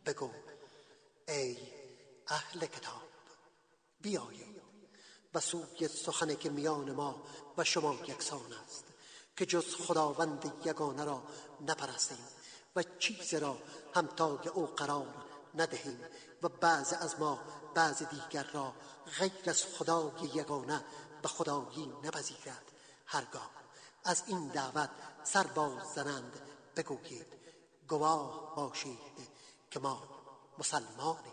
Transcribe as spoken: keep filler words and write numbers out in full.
بگو ای اهل کتاب بیایید و سوی سخنی که میان ما و شما یکسان است که جز خداوند یگانه را نپرستیم و چیز را همتای او قرار ندهیم و بعض از ما بعض دیگر را غیر از خدای یگانه به خدایی نپذیرد. هرگاه از این دعوت سر باز زنند بگویید گواه باشید که ما مسلمانیم.